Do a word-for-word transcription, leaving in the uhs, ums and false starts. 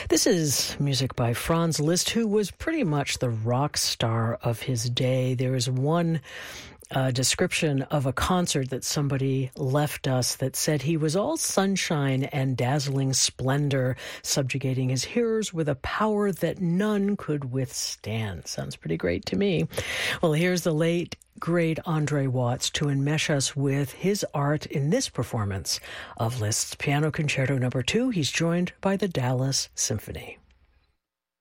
This is music by Franz Liszt, who was pretty much the rock star of his day. There is one uh, description of a concert that somebody left us that said he was all sunshine and dazzling splendor, subjugating his hearers with a power that none could withstand. Sounds pretty great to me. Well, here's the late great Andre Watts to enmesh us with his art in this performance of Liszt's Piano Concerto Number Two. He's joined by the Dallas Symphony.